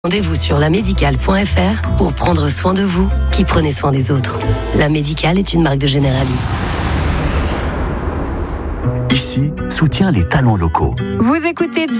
Rendez-vous sur lamédicale.fr pour prendre soin de vous qui prenez soin des autres. La Médicale est une marque de Generali. Ici, soutient les talents locaux. Vous écoutez